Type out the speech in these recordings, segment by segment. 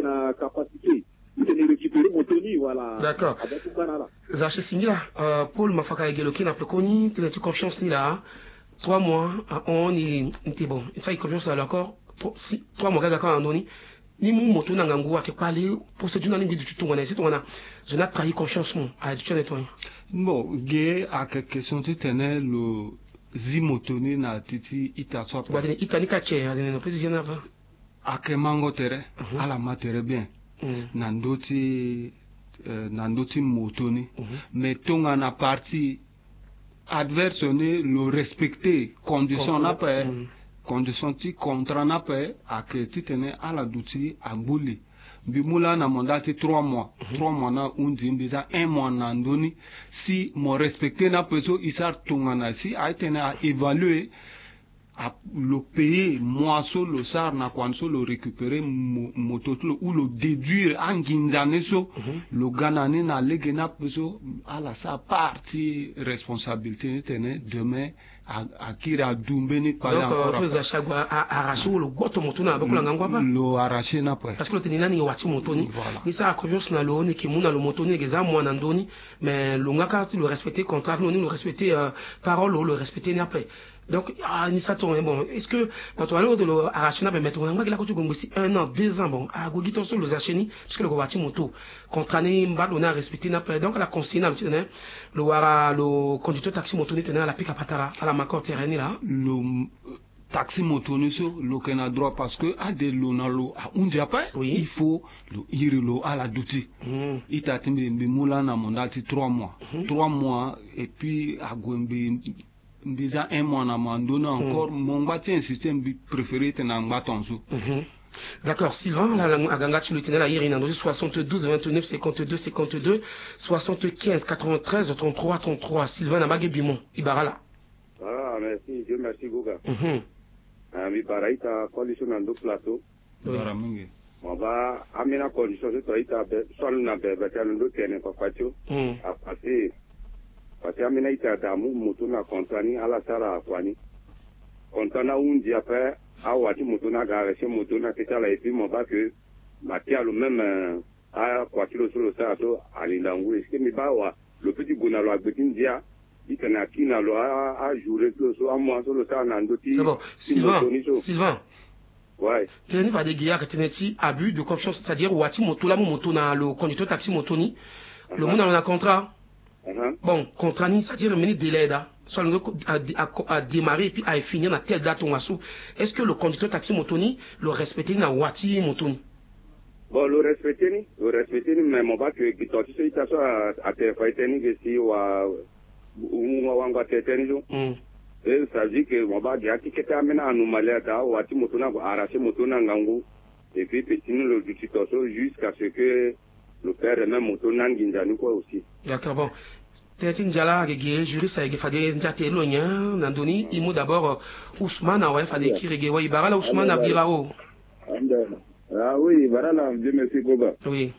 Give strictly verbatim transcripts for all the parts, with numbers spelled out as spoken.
la capacité de récupérer mon Tony, voilà. D'accord. Zaché Singila, euh, Paul Mafaka Egeloki n'a pas connu, tu as confiance ni là, trois mois, on est, bon, ça y confiance à l'accord, trois mois, d'accord, en doni, ni mon moto n'a ngangou à que parler, pour ce d'une ligne du tout, on a essayé, on a, je n'ai trahi confiance, mon, à du nettoyer. Bon, gay, à quelque question, tu tenais le zimotoni na titi ita soit. Bah, ita ni kache, à ne précision pas. À que mango terre, à la matière bien. Nandoti, nandoti motoni. Mais ton en a parti adverse, le respecter, condition n'a pas, condition ti contrat n'a pas, à que tu tenais à la douti à bouli. Bimoula na mandati trois mois. Trois mois na undi mbiza un mois na ndoni. Si mon respecté na peso isar tungana si a été à évaluer à le payer moisson le sar na kwanso le récupérer mototlo ou le déduire en ginzane so le ganane na legena peso à la sa partie responsabilité tenait demain à qui a doumbé pas encore donc à chaque fois arracher le goto motona avec la ngangwa pas le arracher na pas parce que le tenina ni wati motoni ni ça confiance na lo ni ki muna le motoni geza moi na ndoni mais le ngaka le respecter contrat nous le respecter parole le respecter ni après donc ah ni ça ton bon est-ce que quand on a de le arracher na mettre on ngaka la ko tu si un an deux ans bon à gogito sur le acheni parce que le wati moto contrat ni mba on a respecter na après donc la consigne na le le wara le conducteur taxi motoni tenait la pique à patara à la macor terrain là le taxi motonisme le Kenya droit parce que à des lonalo à un diapa il faut le irilo à la douti il t'a timé moula na mondati trois mois trois mois et puis à Gombe bisa un mois na mandona encore mon bâti un système préféré tenant batonso. D'accord, Sylvain, la Aganga, tu le tenais là hier, il a soixante-douze, vingt-neuf, cinquante-deux, cinquante-deux, soixante-quinze, quatre-vingt-treize, trente-trois, trente-trois. Sylvain, Namagé Bimon, Ibarala. Ah, merci, Dieu merci, Goga. Ah, mi baraita condition dans deux plateaux. Baramingi. On va amener la condition de toi, il t'a sol na bébé, t'as le dos qui est pas fatio. À passer, parce que amener il t'a d'amour, moto na contrani, à la sara à kwani. Contrana un dia après, à wati moto na garage, moto na keta la et puis mon bas que, Matia le même, à quoi kilo sur le sarato, à l'indangu, est-ce que mi ba wa, le petit gonalo à betin dia, il tenait à qui n'a l'oa à jouer sur le à moi sur le sar n'andoti. D'abord, Sylvain, Sylvain. Ouais. Tu n'as pas des guerres, tu n'as pas abus de confiance, c'est-à-dire, wati moto là, mon moto na le conducteur taxi moto ni, le monde a un contrat. Bon, contrat ni, c'est-à-dire, il y a un délai là. Soit le a démarré et puis a fini à telle date on a sous. Est-ce que le conducteur taxi motoni le respecter na wati motoni? Bon, le respecter ni, le respecter ni, mais mon bas que qui t'as dit ça soit à te faire tenir que si ou à ou à wanga te tenir. Et ça dit que mon bas dia qui était amené à nous maler à wati motona arracher motona ngangu et puis petit nous le du toso jusqu'à ce que le père même motona nginjani quoi aussi. D'accord, bon. Tetin jala rege juriste rege fade njate lonya nandoni imo d'abord Ousmane a ouais fade ki rege ouais Ibarala Ousmane Abirao. Ah oui Ibarala Dieu merci Goba. Oui.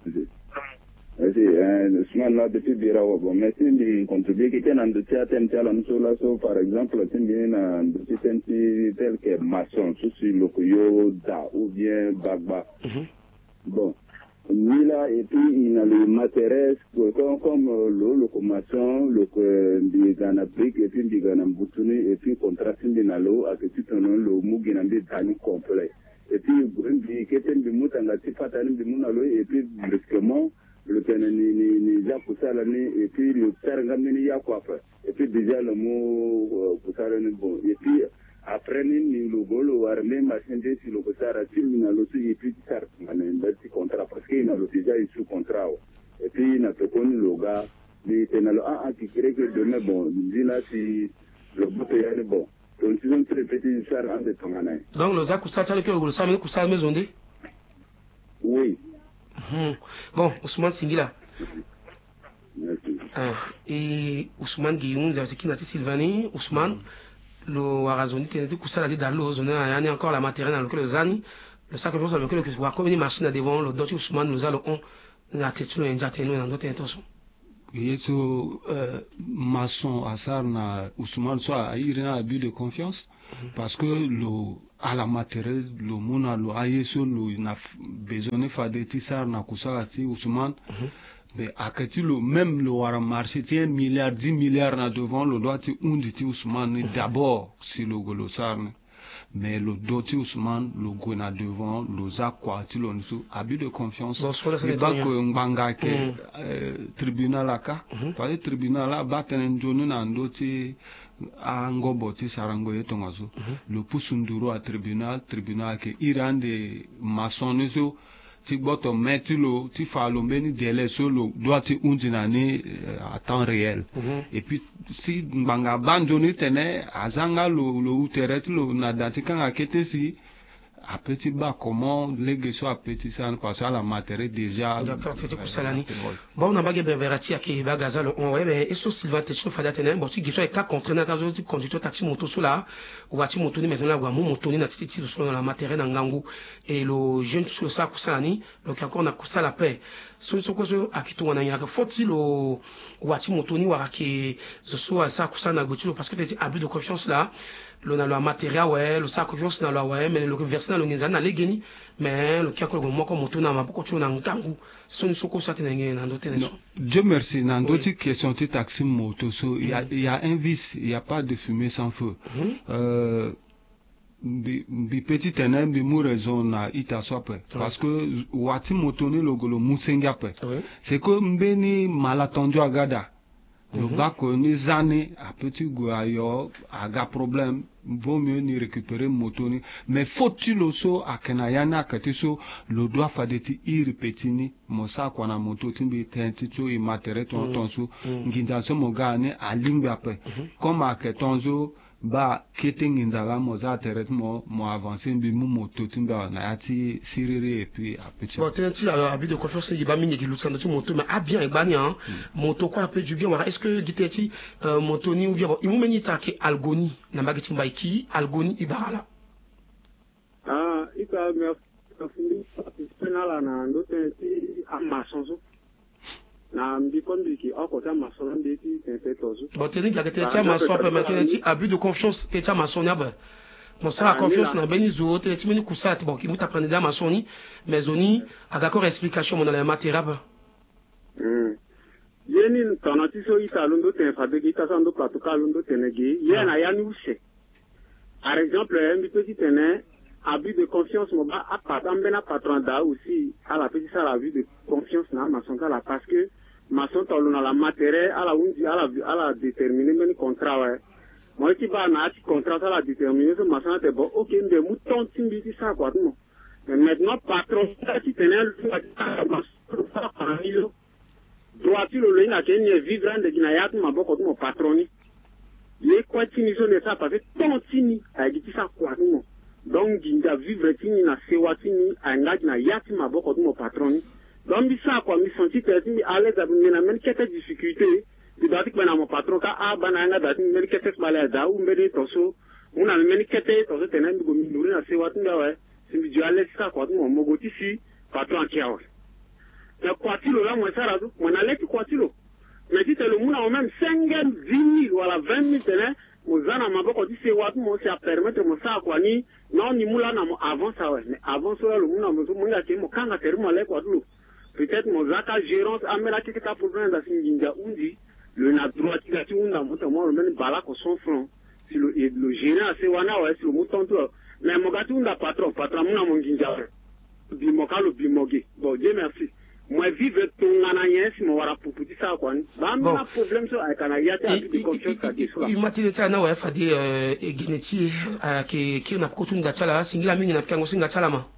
Merci Ousmane là depuis Birao bon merci de contribuer qui était dans de certains talents sur la so par exemple tindi na de certains tel que maçon sur le koyo da ou bien bagba. Bon lui là et puis il a le matériel comme, comme euh, le locomotion le de Ghana brique et puis de Ghana Boutuni et puis contrasting de Nalo à que tu te donnes le Mugina de Dani complet et puis Burundi qui était de Moutanga Tifatani de Munalo et puis brusquement le Kenani ni Japoussa l'année et puis le Sarangamini Yakwafa et puis déjà le mot Poussarani bon et puis après ni le golo armé machin de si le Poussara il a aussi et puis ça un petit contrat parce qu'il a déjà eu sous contrat et puis il a fait connu le gars mais il a ah qui crée que demain bon dit là si le bouteille est bon donc ils ont très petit faire en de tongana donc le Zakoussa t'a le que le Sami Koussa maison de oui bon Ousmane Singila merci ah et Ousmane Guillaume c'est qui n'a été Sylvani Ousmane le warazoni tenait que ça allait dans l'eau zone il y a encore la matériel dans le zani le sacrifice avec le que voit comme une machine à devant le docteur Ousmane nous allons on la tête nous njate nous dans d'autres intentions yeso maçon asar na Ousmane soit irina abus de confiance parce que le à la matériel le mona lo ayeso lo na besoin de faire des tisards na kusala ti Ousmane mais akati lo même le wara marché ti un milliard dix milliards na devant le doit ti undi ti Ousmane d'abord si le golo sarne mais le doti Ousmane le go na devant le za kwa ti lo nso abus de confiance le banque nganga ke tribunal aka par le tribunal la batenen jonu na ndoti a ngobo ti sarango ye tongazo le pusunduro a tribunal tribunal ke irande maçon so ti boto metti lo ti fa lo mbeni délai so lo doit ti undina ni à temps réel et puis si mbanga banjoni tene azanga lo lo uteret lo na dati kanga kete si à petit bas comment léguer so à petit ça parce que la matière déjà d'accord c'était pour ça l'année bon on a bagé beverati aki bagaza le on ouais mais eso Sylvain Techno fada tene bon si giso e ka contre na tazo ti conducteur taxi moto so là ou va ti moto ni maintenant là wa mo moto ni na titi ti so na la matière na ngangu et le jeune sur ça pour ça l'année donc encore na ça la paix so so ko so akitu wana ya faut-il o wa ti moto ni wa ki zo so ça pour ça na gotilo parce que tu abus de confiance là le na lo matériel ouais le ça confiance na lo ouais mais le verser na lo ngeza na legeni mais le kia ko mo ko moto na ma poko tu na ngangu so ni so ko ça tenenge na ndote non Dieu merci na ndoti question ti taxi moto so il y a il y a un vice il y a pas de fumée sans feu euh bi bi petit tene bi mu raison na ita sope parce que wati moto ni lo golo musenga pe c'est que mbeni malattendu agada le bac ni zane à petit goyo aga problème vaut mieux ni récupérer moto ni mais faut-il aussi à kenayana katiso le doit fadeti ir petini mosa kwa na moto timbi tenti so i matériel ton tonso nginda so mogane a lingbe après comme à ketonzo ba keting inzala moza teret mo mo avancer bi mu moto timba na yati siriri et puis à petit bon tenti abus de confiance il ba mingi ki lutsando ti moto mais a bien ebani hein moto quoi peu du bien est-ce que giteti moto ni ou bien bon imu meni ta ke algoni na magati mba ki algoni ibala ah ika me penala na ndo tenti a masonzo na mbikondi ki okota mason ndeti tente tozo bon teni ga tenti mason pe maintenant abus de confiance tenti mason ya ba mon ça confiance na beni zo tenti meni kusati bon ki muta prendre da masoni mais zoni aga ko explication mon dans la matière ba hmm yeni tonati so ita lundo ten fabeki ita sando patuka lundo tenegi yena yani use par exemple un petit tene abus de confiance mo ba a patambena patron da aussi à la petite ça la vue de confiance na mason là parce que maçon tolo na la matière à la undi à la à la déterminer men contrat ouais moi qui va na ti contrat ça la déterminer ce maçon te bon OK ndé mouton timbi ti ça quoi non mais maintenant patron ça ti tenel doit tu le na ke ni vivre de na yat ma boko mo patroni les quoi ti ni so ne ça parce que ton tini a dit ça quoi non donc ginda vivre tini na sewa tini a ngati na yat ma boko mo patroni donc ça quoi mi senti tellement à l'aise avec mes amis quelques difficultés du doit que mon patron ka a banana da tin mes quelques balais da ou mes toso on a mes quelques toso tenen go mi nuri na se watu ngawe si mi jale ça quoi mon mogoti si patron kiawe la quatilo là moi ça là moi na leti quatilo mais si tu le muna au même cinq mille wala vingt mille tenen mozana maboko di se watu mo si a permettre mo ça quoi ni non ni mula na mo avant ça ouais mais avant ça le muna mo mo ya ke mo kanga termo le quatilo peut-être mon zaka gérance amela qui ta problème da singinga undi le na droit qui a ti unda moto mo le men bala ko son front si le le gérant c'est wana ouais si le mouton tout mais mo gatu unda patron patron mo na mo nginga bi mo ka le bi mogi bon Dieu merci moi vive ton ananyes mo wara puputi ça quoi ba mi na problème so ay kana yati abi de confiance ka ke so il m'a dit ça na ouais fadi euh geneti ki ki na ko tunda chala singila mingi na kango singa chala ma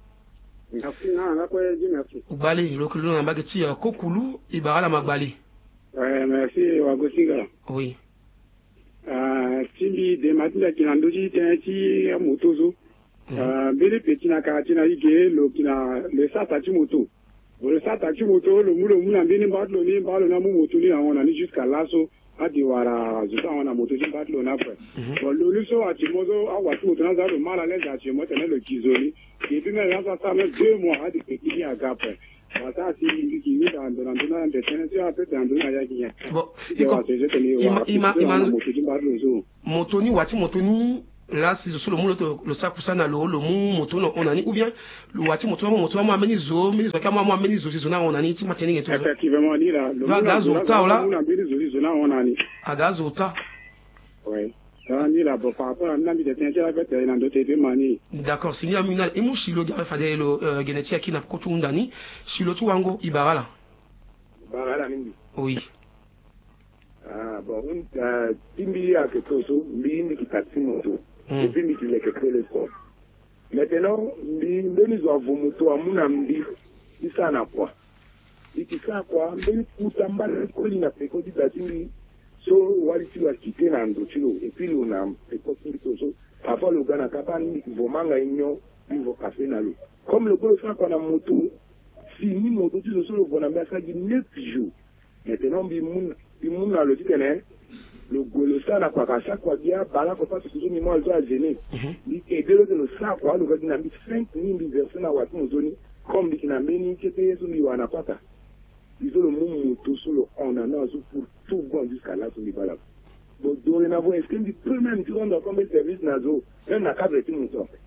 Ubali, le colon a magati à Kokulu, Ibara Magbali. Merci, Wagosinga. Oui. Timbi de Matinda qui n'a doji tenti motozo. Bele petina karatina ige, le kina le satati moto. Le satati moto, le moulo moula bini batlo ni balo na moto ni on a ni jusqu'à l'asso. Adi wara zuta wana moto ji batlo na pre. Bon le luso ati mozo a watu moto na za le mal à l'aise ati mo tene le kizoli. Et puis mais là ça met deux mois à des petits à gap. Ça si qui ni dans dans dans des tenants a peut dans dans ya ki. Bon, il m'a il m'a moto ni wati moto ni là si zo le mu le sac kusana lo le mu moto no onani ou bien le wati moto mo moto mo ameni zo mi zo kama mo ameni zo zo na onani ti mateni ngeto effectivement ni là le gazo ta là on a bien zo zo na onani a gazo ta oui là ni là par rapport à nami de tension avec dans d'autres mani d'accord singa minal e mu shilo ga fa de lo genetia ki na ko tundani shilo tu wango ibarala barala nini oui ah bon euh timbi a quelque chose mbi qui taxi moto et puis mbi qui le créer le corps maintenant mbi mbeni zo avomoto amuna mbi isa na kwa ikisa kwa mbeni kutamba ko lina peko di tatimbi so wali tu akite na ndo tilo et puis on a peko sur so parfois le gars na kapani vomanga inyo vivo café na lo comme le gros ça qu'on a moto si ni moto tu so le bona mbasa di neuf jours maintenant mbi mun mbi mun na lo tikene le golo ça na kwa chaque fois dia bala ko pas toujours ni moi à gêner ni et de le ça quoi le gars na mbi cinq mille versions na watu mzoni comme dit na meni kete so mi wana pata ils ont le monde tout sur le on en a pour tout bon jusqu'à là sur les balades donc dorénavant est-ce que du premier tu rentres comme service nazo même na cadre tout mon temps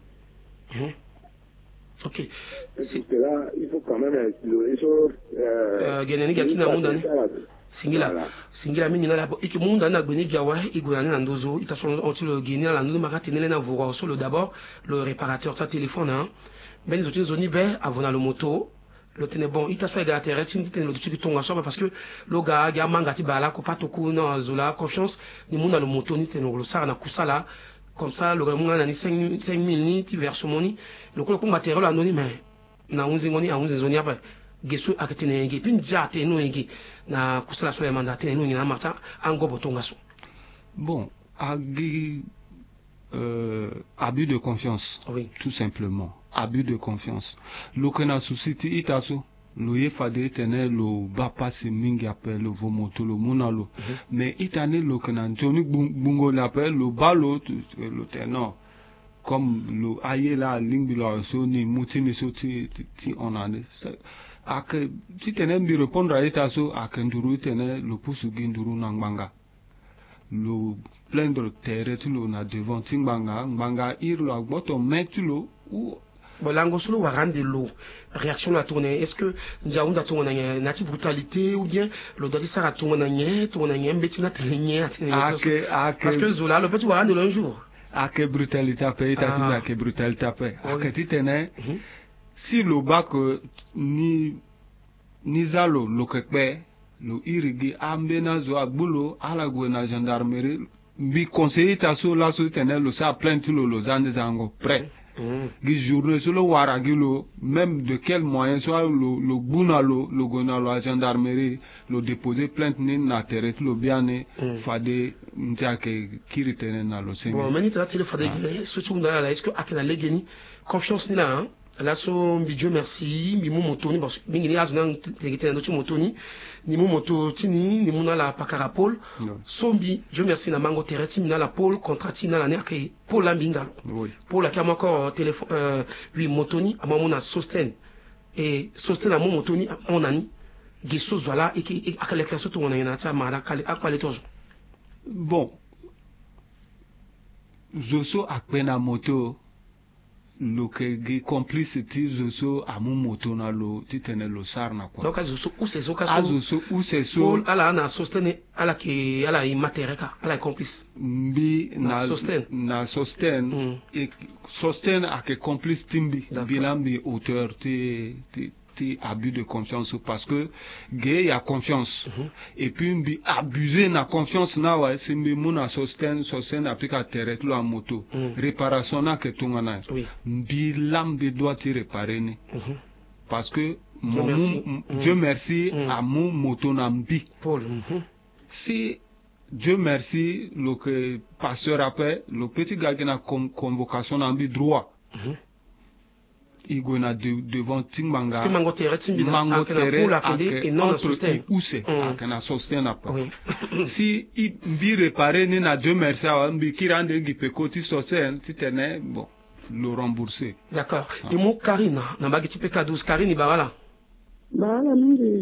ok c'est là il faut quand même le eso euh geneni gaki na mundani singila singila mingi na labo iki munda na gbeni gawa igulani na ndozo itaso onti le geni na ndozo makati nele na vura sur le d'abord le réparateur sa téléphone hein ben les autres zoni be avona le moto le tene bon itaso ga intérêt tinti tene le tuki tonga so parce que le gars ga manga ti bala ko patoku na zola confiance ni munda le moto ni tene lo sara na kusala comme ça le munga na ni cinq mille ni ti verso moni le ko ko matériel anonyme mais na unzi ngoni a unzi zoni apa gesu akatene ngi pin jate no ngi na kusala so ya mandate no ngi na mata ango botonga so bon agi euh, abus de confiance oui. Tout simplement abus de confiance lo kana susiti itaso lo ye fade tene lo bapa se mingi appelle le vomoto lo munalo mm -hmm. mais itane lo kana joni bungo l'appelle lo balo lo tenor comme lo aye la lingbi lo so ni mutini so ti ti onane ak ti tene bi répondre à itaso ak nduru tene lo pusu ginduru na ngbanga lo plaindre terre tu lo na devant tingbanga ngbanga ir lo agboto metu lo ou bolango solo warande lo réaction la tourner est-ce que njaunda tourner nati brutalité ou bien le doti sara tourner tourner mbeti na tenye parce que zola le petit warande un jour à que brutalité après tati à que brutalité après à que titene si le bac ni ni zalo lo kekbe lo irigi ambena zo agbulo ala go na gendarmerie bi conseiller taso la so tene lo sa plainte lo lo zande zango prêt gi journée sur le waragilo même de quel moyen soit le le buna lo le gona lo gendarmerie lo déposer plainte ni na terre lo biane fade ntiake kiritene na lo sengi bon meni ta tele fade surtout na la est-ce que akena legeni confiance ni là hein là so mbi Dieu merci mbi mo motoni parce que mingi ni azuna tegete na motoni ni mo moto tini ni mona la pakarapol so mbi Dieu merci na mango tereti na la pole contrat na la nerke pour la mbingalo oui pour la cam encore téléphone euh oui motoni ama mona sosten et sosten à mon motoni on ani geso zola et qui akale kaso to na na ta mara kale akwale tozo bon zoso akpena moto lo que gi complice ti zoso amu moto na lo ti tene lo sarna quoi donc zoso ou c'est zoka so zoso ou c'est so ala na sostene ala ki ala i matereka ala complice mbi na sosten na sosten mm. et sosten a que complice timbi bilambi auteur ti ti ti abus de confiance parce que gay y a confiance mm -hmm. et puis mbi abuser na confiance na wa c'est mbi mona sosten sosten apika terre lo moto mm. réparation na que tungana oui. mbi lambi doit ti réparer ni mm -hmm. parce que Dieu mon merci, mm. Dieu merci mm. à mon moto na mbi Paul mm -hmm. si Dieu merci le que pasteur après le petit gars qui na convocation na mbi droit mm -hmm. igona de, devant Tingbanga parce que mango terre timbina mango terre pour la kende et non la sosten où c'est akana sosten après oui. si i mbi réparer ni na Dieu merci a mbi kirande ngi pekoti sosten titene bon le rembourser d'accord ah. Et mon Karina na bagiti peka douze Karine barala bala mingi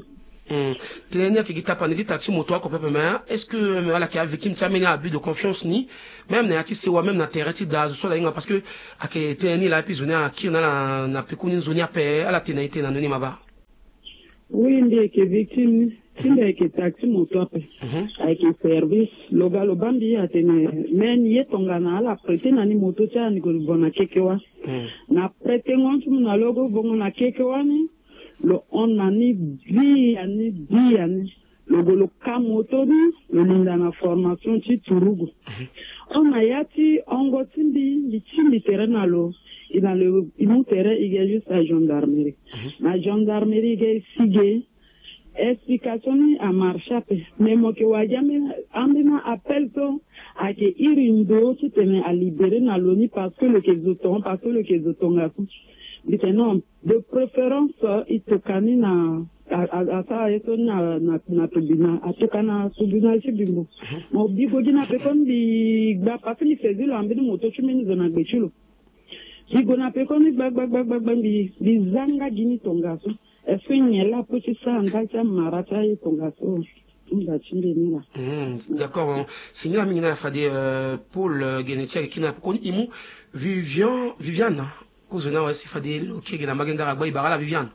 Tenir qui tape en dit taxi moto ko pepe mais est-ce que voilà qui a victime ça mené abus de confiance ni même na ati c'est wa même na terreti da so la parce que a que tenir la pisone a qui na na pekuni zone a pe ala tenaité na noni maba. Oui, ndé que victime Sinde ke taxi moto ape avec service loga lo bambi atene men yetonga na ala prete na ni moto cha ni ko bona kekewa na prete ngontu na logo bongo na kekewa ni lo on na ni bi ani bi ani logo lo kamoto ni lo ninda na formation ti turugu on a yati ongo tindi li tindi terrain lo ina le imu terrain il y a juste la gendarmerie la gendarmerie ge sige explication a marché mais mo ke wajame ambina appel to a ke irindo qui tenait à libérer na loni parce que le kezoton parce que le kezoton a dit non de préférence il tokani na a ça eto na na na tobina a tokana subina ci bimbo mo bi ko dina pe kon bi gba parce que faisait l'ambina moto chimeni zona gbechulo bi gona pe kon gba gba gba gba bi bi zanga gini tonga so D'accord. Signora Mingina Fade Paul Genetia qui n'a pas connu Imu Vivian Viviane. Kozona ouais si Fade le qui est dans Maganga Bagba Ibara la Viviane.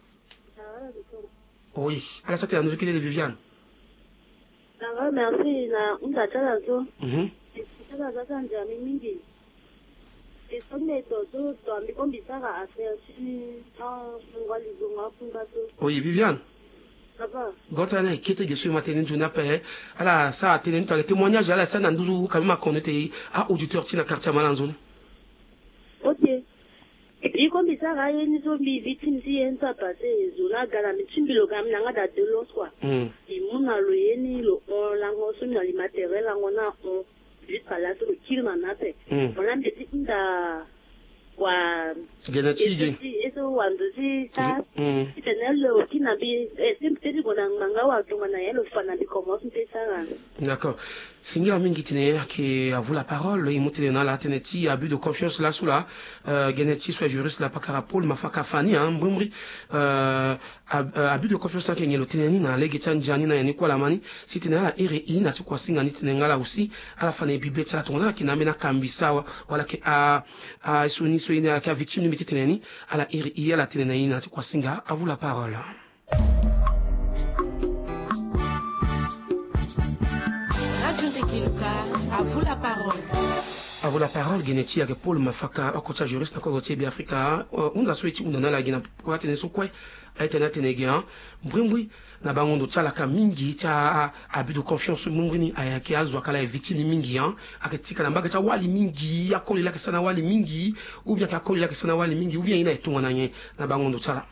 Oui. Alors ça t'es nous qui est de Viviane. D'accord, merci. Na on t'a tala zo. Mhm. C'est ça ça ça njami mingi. Et son méthode, dans les conditions à faire, oui, Viviane. Ça va. Gotane, qui était sur matin, je n'ai pas. Alors, ça a tenu un témoignage à la scène, nous, quand même, qu'on était à auditeur, qui n'a quartier Malanzone. Ok. Et puis, comme ça, il y a une zone victime, si elle n'a pas passé, Zona, Galamichin, le gamin, n'a pas de l'eau, quoi. Et mon alloyé, on l'a reçu dans les matériels, on a, on. Juste par là, sur le tir en appel. On a dit que ça. Wa. Genetique. Et ça, on a dit ça. C'est un élément qui n'a pas. C'est peut-être qu'on a manga ou qu'on a un élément qui n'a pas commencé ça. D'accord. Signora Mingitine, qui a vous la parole, il monte dans la teneti, abus de confiance là sous là, Genetique soit juriste là, pas carapol, ma faka fani, hein, boumri, abus de confiance là, qu'il y a le teneni, na legetan jani na yaniko la mani, si tenena la iri ina, tu quoi singa ni tenenga là aussi, à la fin des bibliothèques, ça la tourne là, qui n'a mena kambisa, voilà, qui a, a, soni, soni, qui a victime de métier teneni, à la iri ina, la tenena ina, tu quoi singa, à vous la parole. À vous la parole. À vous la parole, Genetia, avec Paul Mafaka, au côté juriste, encore au Tibia Africa, on a souhaité une nana la Guinée, pour tenir son quoi, a été naté néguéan, Brimboui, n'a pas de Tchalaka Mingi, tia, abus de confiance, Mungini, a qui a Zwakala est victime Mingian, a qui tika n'ambaga wali Mingi, a collé la Kassana wali Mingi, ou bien qu'à collé la Kassana wali Mingi, ou bien il a tout en année, n'a pas de Tchala.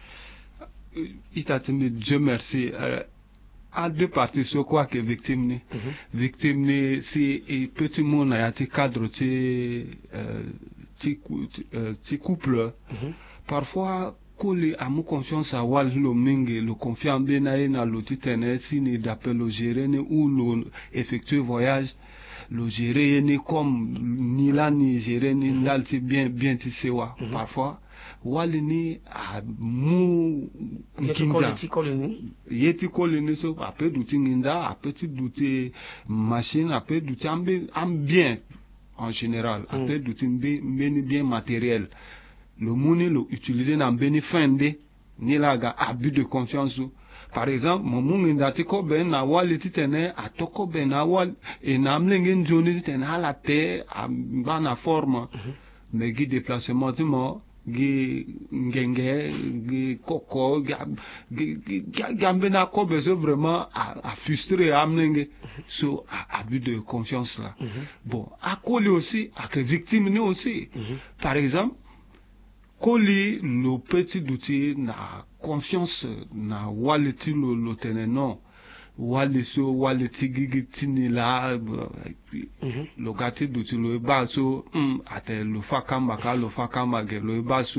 Dieu merci. À deux parties, sur quoi que victime ni. Victime c'est petit monde à ti cadre ti ti ti couple. Parfois coller à mon confiance à wal lo mingi le confiant bien à na lo ti tener si ni d'appel au gérer ni ou lo effectuer voyage le gérer ni comme ni là ni gérer ni dal ti bien bien ti sewa. Parfois walini a mu kinja yeti kolini so après douter nginda après douter machine après douter am bien en général après douter bien bien matériel le moni le utiliser na beni fende ni laga abus de confiance par exemple mon nginda ti ko ben na wali ti tene atoko ben na wal et na mlenge njoni ti tene ala te ba na forme mais guide déplacement ti mo gi ngenge gi koko gambena ko besoin vraiment à, à frustrer amener so abus de confiance là. Mm -hmm. Bon à coller aussi à que victime ni aussi. Mm -hmm. Par exemple coller le petit outil na confiance na waleti lo lo teneno wale so wale tigigi tini la puis le gâté d'outil le baso ate le fakamba ka le fakamba ge le baso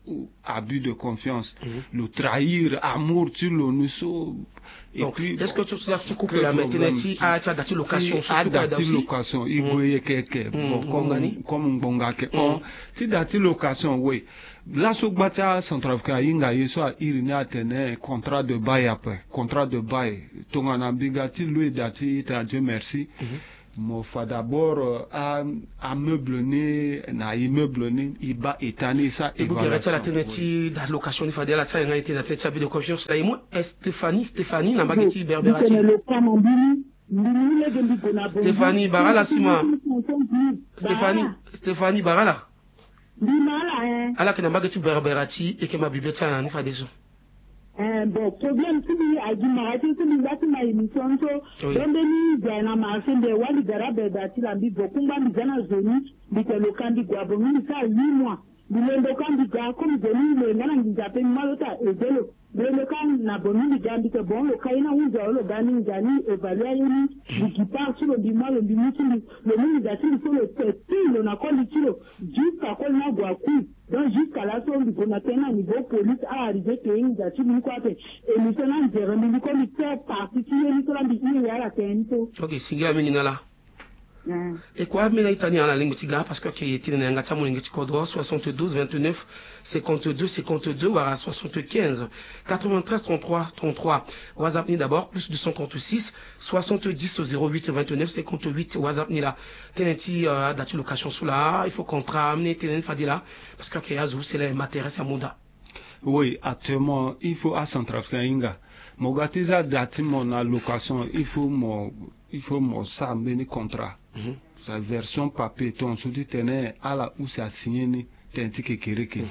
abus de confiance, mm-hmm. le trahir, amour, tu le nous. Et donc, puis, est-ce que tu sais tu coupes la maintenance si à ta date location si à date location il goye quelque bon comme comme bonga que on si date location oui la sogbata centrafricain inga yeso irina tene contrat de bail après contrat de bail tongana bigati lui dati ta Dieu merci mo fa d'abord à à meubler na immeuble ni iba etani ça et vous garantez la teneti da location ni fa de la ça nga été na teneti de confiance là et moi Stéphanie Stéphanie na bageti berberati Stéphanie Barala Sima Stéphanie Stéphanie Barala ala que na bageti berberati et que ma bibliothèque na ni fa deso Eh, bon, problème, si vous avez dit, si vous avez dit, ma émission, so, rendez-vous, j'ai un marché de Wali Garabe, d'Ati, la Bible, Kumba, Mizana, Zoni, dit le candidat, Guabon, ça, huit mois. Le candidat, comme Zoni, le Nana, qui appelle Malota, et Zelo, le can, n'a bon, il dit que bon, le Kaina, où j'ai le Gani, Gani, évalué, qui part sur le bima, le bima, le monde d'Ati, sur le tête, le Nakon, jusqu'à Kolna, Guakou. Donc jusqu'à la somme du Bonatena, niveau police a arrivé que une date du côté. Et nous sommes en Jérémy, nous sommes particulier, nous sommes en à la T N T. Ok, Singa Minala. Et quoi, mais là, il y a la langue tiga parce que il était dans un gâteau, mon code soixante-douze, vingt-neuf, cinquante-deux, cinquante-deux, ou à soixante-quinze, quatre-vingt-treize, trente-trois, trente-trois. WhatsApp ni d'abord, plus deux cent trente-six, soixante-dix, zéro huit, vingt-neuf, cinquante-huit, WhatsApp ni là. Tenenti, euh, date location sous là, il faut contrat, amener, tenent, fadila, parce que Kayazou, c'est les matériels à Moda. Oui, actuellement, il faut à Centrafricain Inga. Mogatiza date mon location, il faut mon, il faut mon ça, mener contrat. Mm-hmm. Sa version papier, ton soutien tenait à la où c'est signé ni tenti que kireke.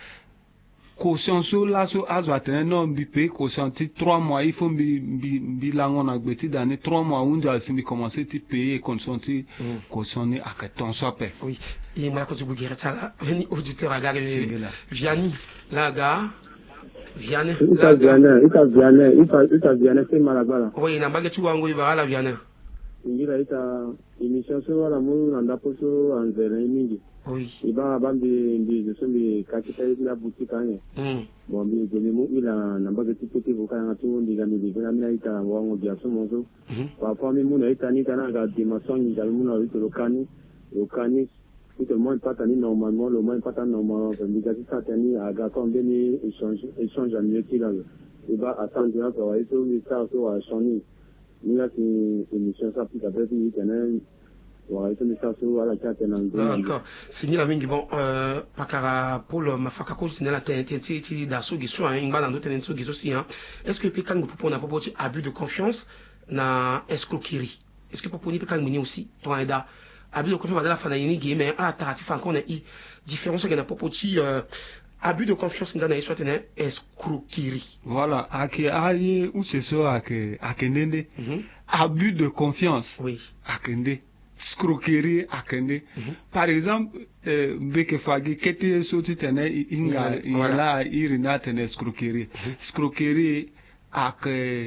Caution sur la so azo atene non bipé caution ti trois mois il faut bi bi bilango na gbeti d'année trois mois où j'ai simbi commencer ti payer caution ti caution ni akaton sope. Oui, et moi quand tu bougerais ça là, veni auditeur aga Vianney la gars Vianney la Vianney ita Vianney ita ita Vianney c'est malabala. Oui, na bagatu wango ibara Vianney. Ingira ita émission sur la mon anda poso anzele mingi. Oui. Iba bambi ndi je sombi kakita ila boutique anye. Mm. Bon bi je mu ila namba ke tikoti voka nga tu ndi ga mi ga mi ita wango dia so mozo. Wa fa mi mu na ita ni kana ga dimension ni ga mu na ito lokani. Lokani tout le monde pas tani normalement le moins pas tani normalement ndi ga ça tani aga comme ni échange échange à mieux qu'il a. Iba attendre là pour ito mi ça so a choni. Ni la ki émission ça plus avec ni tenait. D'accord. Signé la mingi bon euh pakara pour le mafaka ko signé la T N T ti da so giso hein ngba dans T N T so giso si hein. Est-ce que pe kan pour na popo abus de confiance na escroquerie. Est-ce que popo ni pe kan mini aussi ton aida abus de confiance la fana yini game mais ah ta ti fa encore na i différence que na popo ti abus de confiance ngana soit na escroquerie. Voilà, ake ayi ou c'est ça ake akenende. Abus de confiance. Oui. Akende. Escroquerie akende. Mm-hmm. Par exemple, euh, beke fagi kete soti tene inga inga irina tene escroquerie. Mm-hmm. Escroquerie ak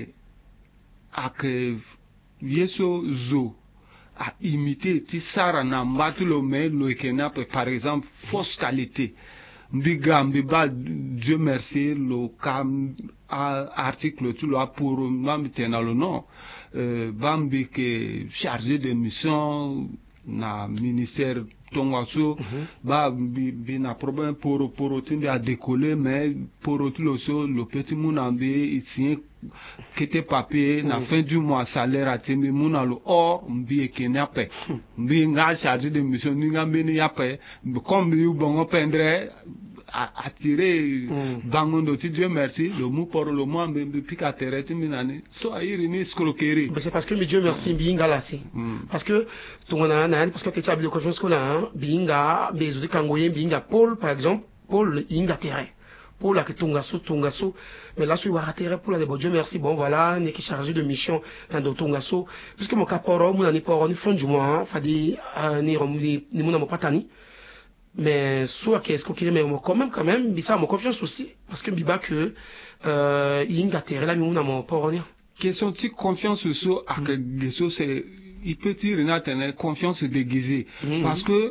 ak yeso zo a imiter ti sara na mbatu lo me lo ekena par exemple fausse qualité. Mbiga mbiba Dieu merci le cam article tu lo pour m'amtena le nom. Euh, Bambi que chargé de mission na ministère Tongwaso, ba bi na problème pour pour tinde à décoller mais pour tout le so le petit mounambi ici qui était papier na fin du mois salaire à timi mounalo or mbi kenape mbi nga chargé de mission ni nga beni yape comme yu bon pendre attirer bangondo ti Dieu merci le mot pour le mot mbi pika tereti minani so ayiri ni escroquerie. C'est parce que Dieu merci binga là si parce que ton na parce que tu as de confiance qu'on a binga bezo kangoye binga Paul par exemple Paul inga terrain Paul a que tongaso tongaso mais là je vais rater pour la bon Dieu merci bon voilà n'est qui chargé de mission dans tongaso puisque mon caporo mon ani poro ni fin du mois fadi ni romuli ni mon pas tani mais soit qu'est-ce qu'on mais quand même quand même bisa mon confiance aussi parce que biba que euh inga terrain là mon mon poro ni question de confiance sur à que c'est il peut tirer une confiance déguisée mm-hmm. parce que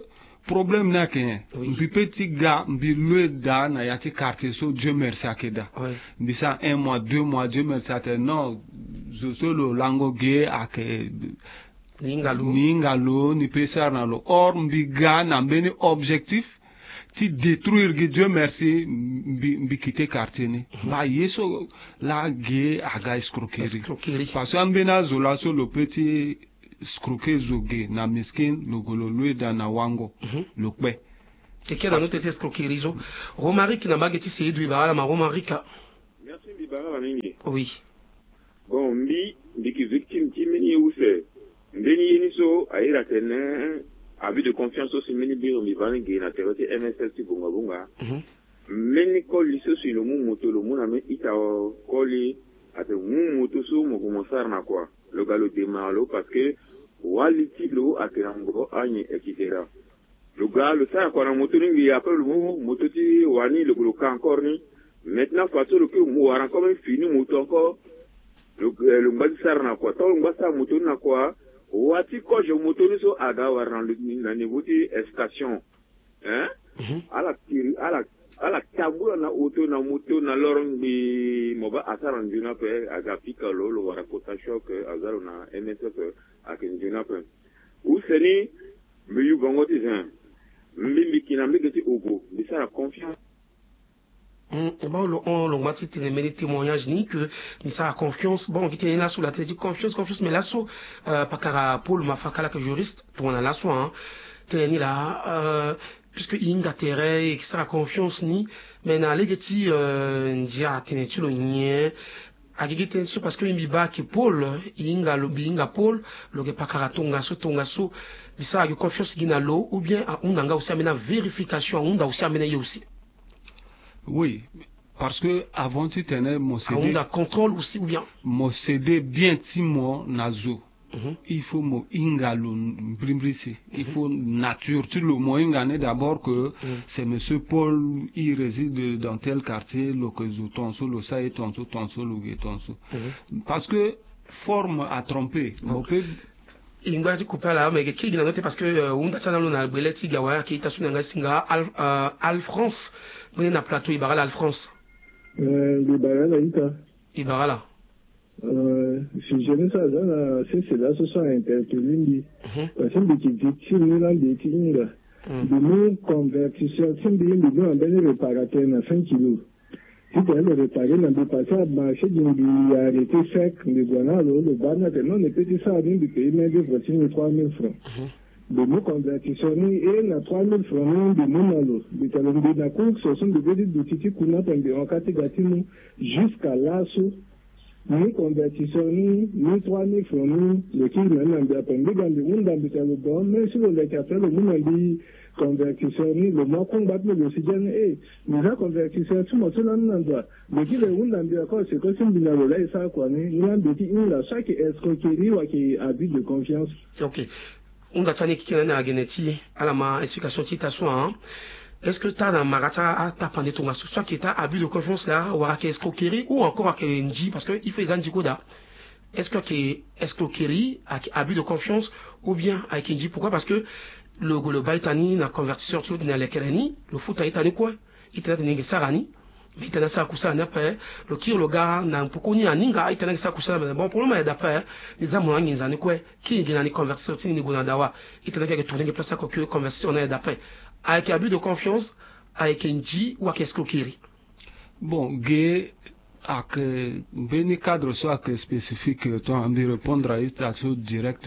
problème n'a qu'un mbi petit gars mbi le da na yati quartier so Dieu merci akeda mbi ça un mois deux mois Dieu merci akeda non je solo lango gay ake Ningalo Ningalo ni pesar na lo or mbi gars na beni objectif ti détruire que Dieu merci mbi mbi quitter quartier ni ba yeso la gay aga escroquerie parce que ambena zola so le petit escroquer zoge na miskin lo gololwe da na wango lo kwe et qui a dans notre escroquerie zo Romaric na bageti c'est du ibara ma Romaric merci ibara la mingi oui bon mbi ndiki victime ti mini use ndeni yiniso aira tene abi de confiance aussi mini biro mi vangi na terrote M S L ti bunga bunga meni ko liso si lo mu moto lo mu na me ita koli ate mu moto so mo commencer na quoi le galo démarre parce que waliti lo akerango ani et cetera le gars le ça quoi na moto ni après le mot moto ti wani le gros encore ni maintenant façon le que mu wara comme fini moto encore le le mbadi sarna quoi to ngasa moto na quoi wati ko je moto ni so aga wara na niveau ti station hein à la à la à la tabula na auto na moto na loron bi moba asara ndina pe aga pika lo lo wara kota shock azaro na M S F akenjina pe useni mbiyu gongo ti zan mbimbi kina mbige ti ogo bisa la confiance bon le on le mati te les témoignages ni que ni ça a confiance bon qui était là sous la tête dit confiance confiance mais là sous euh, pakara Paul Mafakala que juriste tout on a là soit hein t'es ni là euh, puisque inga terre et qui ça a confiance ni mais na legeti euh ndia tene tu lo nye agigite so parce que imbiba ki Paul inga lo binga Paul lo ke pakara tonga so tonga so bisa a confiance gina lo ou bien a unanga aussi amena vérification unda aussi amena yo aussi. Oui, parce que avant tu tenais mon C D. On a contrôle aussi ou bien. Mon C D bien timo nazo. Mm-hmm. Il faut mo ingalo brimbrisi. Il faut nature. Tu le mo ingane d'abord que mm-hmm. c'est monsieur Paul, il réside dans tel quartier, le que zo tonso, le ça et tonso, tonso, le tonso. Mm-hmm. Parce que forme à tromper. Okay. Ingwa ti couper là mais qui gina noté parce que on a ça dans le beleti gawa qui ta sunanga singa al al France on na plateau ibara al France euh ibara là ita ibara là euh si je ne sais pas c'est c'est là ce sont interpellé parce que qui dit si nous là des tinga de nous convertisseur c'est bien de nous en benner réparateur na cinq kilos si tu as le réparé dans le passé à marché d'une arrêté sec le guana le bana de non les petits ça d'une du pays mais de voiture trois mille francs de nous convertissons et na trois mille francs de monalo de talonde na cour ce sont des petites boutiques qu'on a pendé en catégorie jusqu'à là sous nous convertissons nous trois mille francs le qui maintenant de pendé dans le monde dans le talon mais sur le café le monde dit convertisseur ni le mois qu'on bat le oxygène et nous a convertisseur tout mon cela non doit mais qui le monde dans d'accord c'est que c'est bien là ça quoi ni nous a dit une là chaque escroquerie ou qui abus de confiance. OK on a tani qui na geneti ala ma explication ti ta so hein est-ce que ta na marata a ta pendé ton asso soit qui ta abus de confiance là ou à escroquerie ou encore à nji parce que il fait zanji koda est-ce que qui escroquerie abus de confiance ou bien avec nji pourquoi parce que le le baitani na convertisseur tout na lekelani le foot a itani quoi itana ninge sarani mais itana sa kusana après le kir le gars na pokoni aninga itana sa kusana bon problème est d'après les amours nginzani quoi qui ngina ni convertisseur tini ngona dawa itana ke tourner place ko que conversion est d'après avec abus de confiance avec nji ou avec escroquerie bon gay ak beni cadre soit que spécifique toi on dit répondre à cette action directe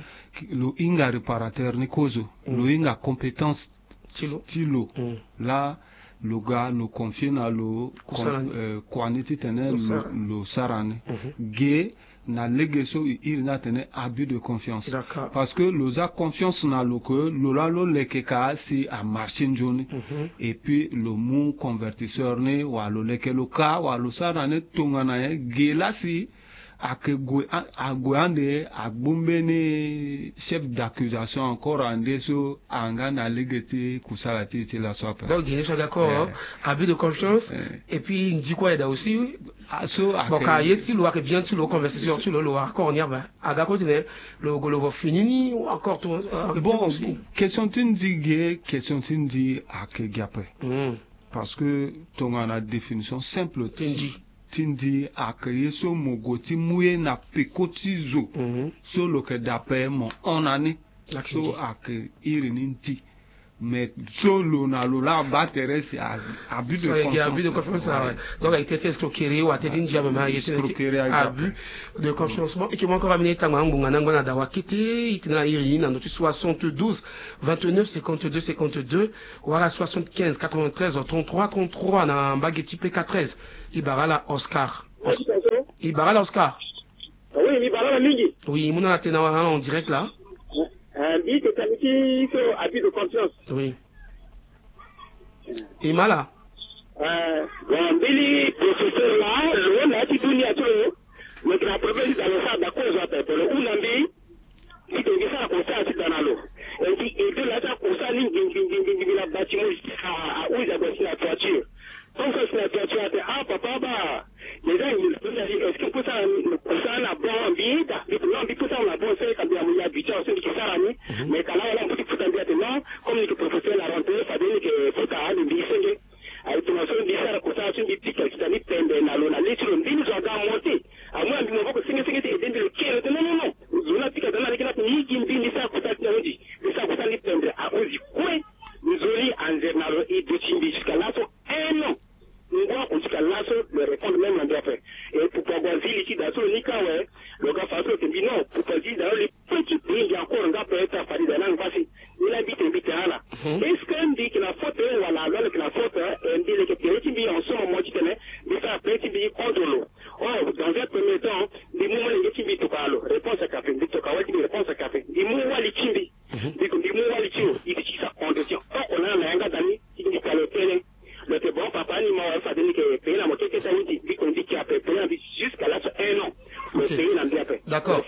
le inga réparateur ni kozo le inga compétence tilo là le gars le confie na le quantité tenait le sarane gay na legeso il n'a tenu abus de confiance parce que le a confiance na le que le la le lekeka si a marché jaune et puis le mon convertisseur ne wa le leke le ka wa le sarane tongana gay là si ake goyande agbombene chef d'accusation encore ande so anga na legete kusalati ti la sopa. Donc il est d'accord, abus de confiance et puis il dit quoi il a aussi so bon quand il est lo que bien tu lo conversation tu lo lo encore ni ba aga continue le golo fini ou encore tout bon question tindige question tindi ake gape parce que ton a la définition simple tindi tindi akeye so mogoti muye na pekotizo mm-hmm. so lo ke dape mo onani so ake irininti mais so lo na lo la battere si abus de confiance abus de confiance ouais. Donc il était escroquerie ou atteinte diable mais il était abus de confiance bon et qui m'a encore amené tanga ngunga ngona dawa kiti itina iri na notu soixante-douze vingt-neuf cinquante-deux cinquante-deux wara soixante-quinze quatre-vingt-treize trente-trois trente-trois na mbageti P K treize Ibarala Oscar Ibarala Oscar oui Ibarala mingi oui muna tena en direct là dit que qualifié sur abus de confiance. Oui. Et Mala. Euh, Billy, professeur là, le là, tu tournes à tout. Mais la province dans le sac d'accord, j'appelle. Le Oulandi, si tu veux ça, comme ça, c'est dans l'eau. Et puis, et de là, ça, comme ça, la bâtiment, à où il a baissé la toiture. Donc, c'est la toiture, ah, papa, bah, les gens, ils me disent, est-ce que pour ça, pour ça, on a bon bien, non, pour ça, on a bon, c'est quand il y a habitué, on sait que ça, mais quand là, on a un petit peu de comme le professeur l'a rentré, ça veut dire que faut avoir une vie, avec une notion de ça, comme ça, c'est une petite qui s'est mis pendant la loi, la lettre, on dit, nous avons monté. À moi, on va que c'est une sécurité, et de le non, non, non, nous avons dit que dans la région, ni qui dit, ça, comme ça, c'est un dit, mais ça, comme ça, les pendant, à cause du coin, nous avons en général, et de Chimbi, jusqu'à là, sont un an. Nous avons jusqu'à là, le répondre même en bien fait. Et pour pouvoir dire, ici, dans ce cas, ouais, le gars, façon, que dit non, pour pouvoir dire, dans les petits pays, encore, on va peut-être faire des années, voici. Il habite un bitin là. Est-ce qu'on dit que la faute est, voilà, alors que la faute est, on dit que tu es en ce moment, tu tenais, mais ça peut être contre l'eau. Oh, dans un premier temps, dis moi, les chimbi to parle. Réponse à café. Dis to kawai, réponse à café. Dis moi, les chimbi. Dis moi, les chimbi. Il dit ça, on dit, oh, on a un gars d'ami, il dit qu'à l'hôtel, le te bon papa, ni moi, ça dit que payer la moitié que ça dit, dit qu'on dit qu'il a payé jusqu'à là, un an. Le pays n'a bien fait. D'accord.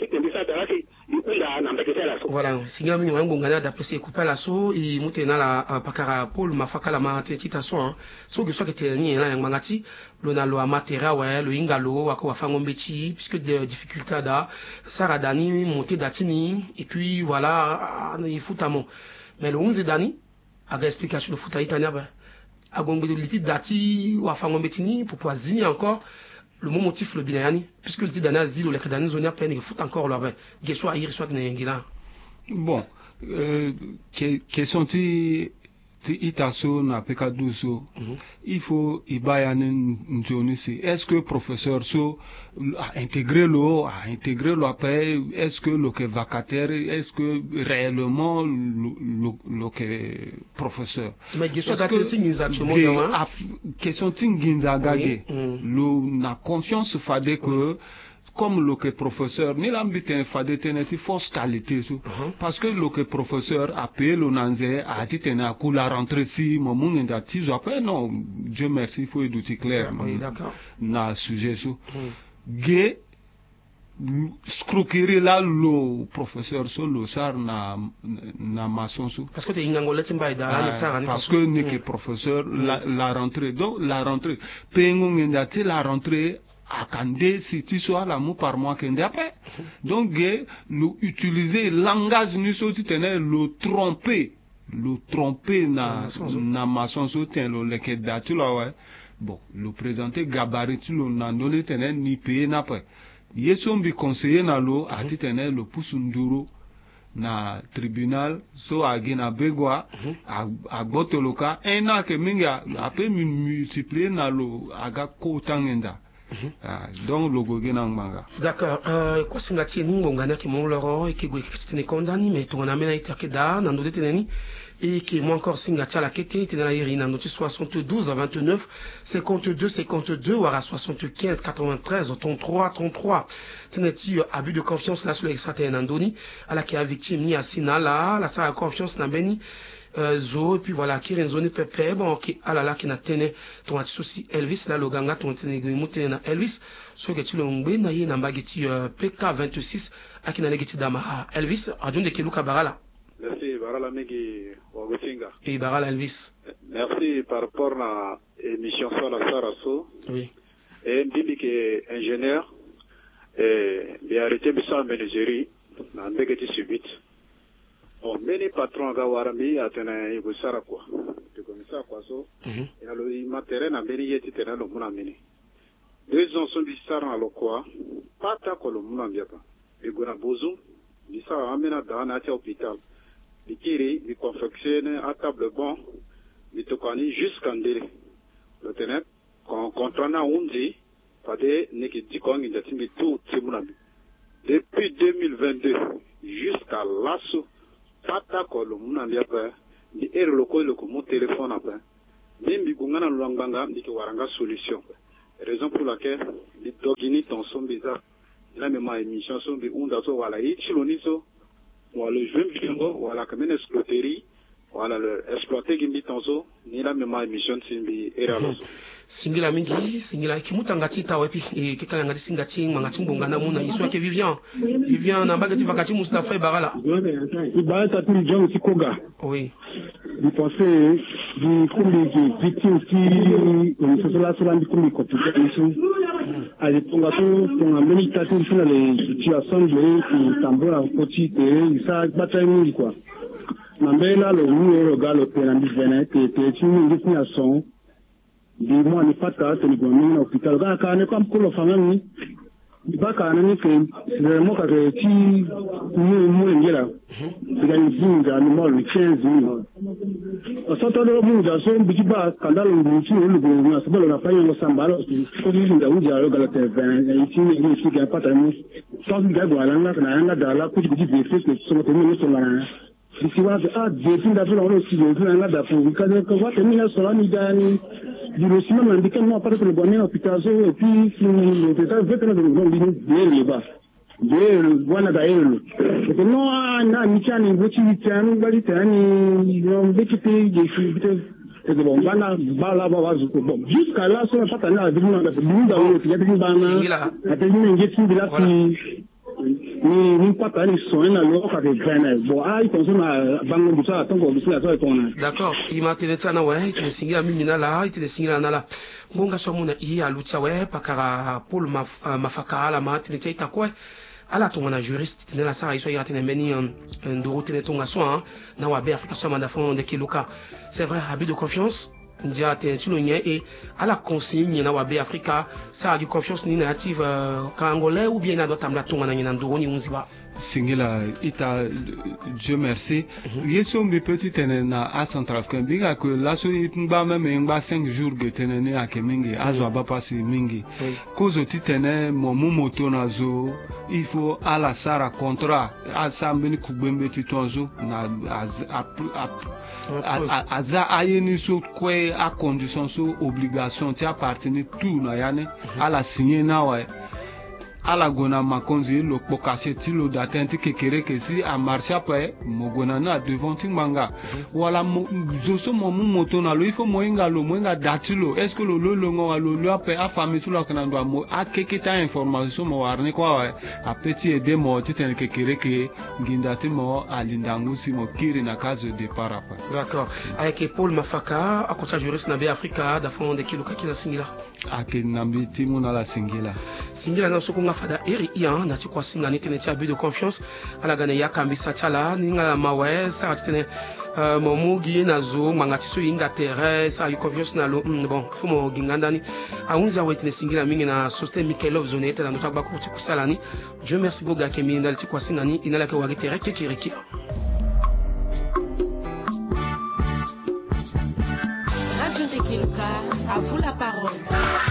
Voilà, signal mini wangu ngana d'apprécier couper la so et mutena la pakara Paul mafaka la ma tita so hein so que soit que teni na yang mangati lo na lo amatera ouais lo ingalo ako wafango mbeti puisque des difficultés da saradani monter datini et puis voilà il faut tamon mais le onze dani a explication de futa itania ba agongbe liti dati wafango mbetini pour pouvoir zini encore le mot motif le binayani puisque le tidana zilo le kadani zonia peine il faut encore là ben gesho ahir soit n'engila. Bon, euh, question ti ti itaso na pekaduso, il faut ibayanen njonisi. Est-ce que professeur so a intégré l'eau, a intégré l'opé, est-ce que le que vacataire, est-ce que réellement le le que professeur? Mais question d'attitude exactement. Question tinginza gage. Le na confiance fade que comme le que professeur ni l'ambité fade teneti fausse qualité so parce que le que professeur appelle le nanze a dit tena ku la rentrée si mon monde nda ti jo après non Dieu merci il faut être clair oui d'accord na sujet so ge scroquerie là le professeur so le sar na na maçon so parce que te ingangole timba ida la sar parce que ni que professeur la, la rentrée donc la rentrée pengo nda ti la rentrée akande si tu sois là mou par mois kende après donc le utiliser langage ni so tu tenais le tromper le tromper na na maçon so tien le leke datu là ouais bon le présenter gabarit le nandole tenait ni payer na pas yeso mbi conseiller na lo ati tenait le pusunduro na tribunal so agina begwa a botoloka ena ke minga ape multiplier na lo aga ko tangenda. Ah, donc le gogo manga. D'accord. Euh, quoi c'est ngati ni ngongana ki mon loro et qui go kitine condamné mais ton amena itakeda na ndode teneni et qui moi encore singati la kete tena la irina noti soixante-douze à vingt-neuf cinquante-deux cinquante-deux ou à soixante-quinze quatre-vingt-treize trente-trois trente-trois teneti abus de confiance là sur l'extra tenandoni à la qui a victime ni asina là la sa confiance na beni euh, zo et puis voilà qui renzone pepe bon qui alala qui na tene ton souci Elvis là le ganga ton tene mutene na Elvis so que tu le ngbe na ye na mbageti uh, P K vingt-six akina legeti dama Elvis ajonde ke luka barala. Merci barala megi wagofinga et barala Elvis. Merci par rapport à l'émission sur la Sarasso. Oui. Et bibi que ingénieur et bien arrêté bisa menuiserie na mbegeti subit. Bon, many patrons ga warambi atena ibu sara kwa. Tuko misa kwa so. Mhm. Ina lo matériel na mbeni yeti tena lo muna mini. Deux ans sont bisara na lo kwa. Pata ko lo muna mbiapa. Igo na bozu. Bisara amena da na tia hôpital. Bikiri bi confectionne à table bon. Bitokani jusqu'en délai. Le tenet kon contrana undi pade neki dikon ngi jatimbi tout timuna. Depuis deux mille vingt-deux jusqu'à l'asso pata ko lo muna mbiapa di ere loko loko mon téléphone après même bi kungana luanganga ndiki waranga solution raison pour laquelle di dogini ton son bizarre la même émission son bi unda so wala ichiloni so wala jeune bingo wala kamene escroquerie wala le exploiter gimbi ton so ni la même émission simbi era lo singila mingi singila kimutanga tita wepi e kika ngati singati mangati mbongana muna iswa ke Vivian Vivian na bagati vakati Mustafa e barala ibara tatu John Sikoga oui vous pensez du kumbi qui victime qui on se cela cela du kumbi compétition à l'époque on a méditation sur les situations de qui tambora petite et ça bataille quoi mambela le numéro galo penandi venet et c'est une destination di mo ni pata te ni goni na hospital ga ka ne kam ko lo famani ba ka ne ke le mo ka ke ti ni mo ngira diga ni zinga ni mo ni chenzi o soto do mu da so bi ba kandalo ni ti o lu go na so lo na fa yo sambalo ko ni zinga u ja ro ga te ben e ti ni ni ti ga pata mo so ga go ala na na na da la ku ji bi fe ke so te ni so la na si wa a de tin da so lo si de na da fu ka ne ko wa te ni na so la ni da ni du logement indiqué non pas que le bonnet hôpital et puis le détail veut que nous devons dire bien là-bas bien voilà d'ailleurs c'est non na michani voci michani bali tani non d'équiper des filles et de bon bana bala baba bon jusqu'à là ça pas tana de nous dans il y a des bana à des ngeti de là qui ni ni pata ni soin na lo ka de grana bon ai konso na bango busa tongo busa so tona d'accord il m'a tenu ça na ouais il singira mimi na la il te singira na la ngonga so muna i alucha we pakara Paul mafaka la ma tenu ta quoi ala tonga na juriste tenu la sa iso ya tenu meni ndoro tenu tonga so na wa be Afrika so manda fond de kiluka c'est vrai habit de confiance ndia te tulo nye et à la conseiller na wa be Afrika ça a du confiance ni native ka angolais ou bien na dotam la tonga na nyina ndoro ni unziba singila ita Dieu merci yeso mbi petit tene na a centrafricain biga que la so ngba même ngba cinq jours ge tene ne akemingi azo abapasi mingi kozo titene mo moto na zo il faut à la sara contrat a sambeni kubembe titonzo na aza ayeni so kwe a condition so obligation ti appartenir tout na yane à la signer na wa ala gona makonzi lo pokase ti lo datenti kekere ke si a marché après mogona na devant tingmanga wala zoso mo moto na lo il faut moinga lo moinga datilo est ce que lo lo ngo lo lo après a famille tout lo kana ndo mo a keketa information mo warne kwa a petit aider mo titen kekere ke ngindati mo alindangu si mo kiri na case de départ après d'accord avec Paul Mafaka a kocha juriste na be Afrika da fond de kiluka kina singila ake nambi timu na la singila singila na soko fada eri iya na ti kwa singa ni tene ti abus de confiance ala gana ya kambisa chala ni ngala mawe sa tene uh, momugi na zo mangati so inga terre sa yu confiance na lo mm, bon fo mo ginganda ni aunza wetene singila mingi na société Mikelov zone eta na ndotakba ko ti kusala ni Dieu merci boga ke mi ndal ti kwa singa ni inala ke wagi terre ke kiriki Radio de Kiluka, à vous la parole.